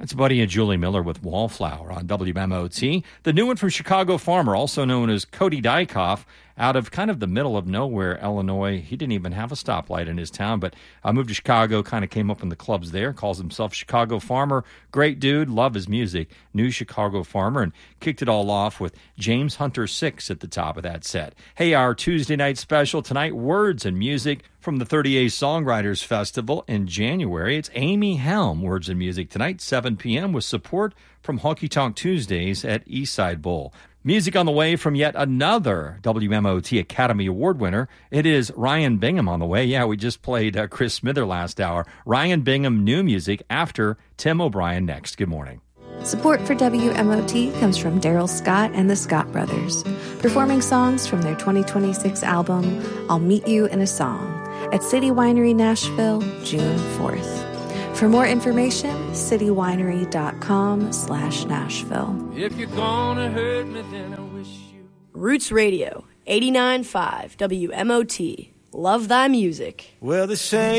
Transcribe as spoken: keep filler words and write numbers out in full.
It's Buddy and Julie Miller with Wallflower on W M O T. The new one from Chicago Farmer, also known as Cody Dykoff, out of kind of the middle of nowhere, Illinois. He didn't even have a stoplight in his town, but I moved to Chicago, kind of came up in the clubs there, calls himself Chicago Farmer. Great dude, love his music. New Chicago Farmer, and kicked it all off with James Hunter six at the top of that set. Hey, our Tuesday night special tonight, words and music from the thirty-eighth Songwriters Festival in January. It's Amy Helm, words and music tonight, seven p.m. with support from Honky Tonk Tuesdays at Eastside Bowl. Music on the way from yet another W M O T Academy Award winner. It is Ryan Bingham on the way. Yeah, we just played uh, Chris Smither last hour. Ryan Bingham, new music after Tim O'Brien next. Good morning. Support for W M O T comes from Daryl Scott and the Scott Brothers, performing songs from their twenty twenty-six album, I'll Meet You in a Song, at City Winery Nashville, June fourth. For more information, citywinery.com slash Nashville. If you're gonna hurt me, then I wish you... Roots Radio, eighty-nine point five W M O T. Love thy music. Well, they say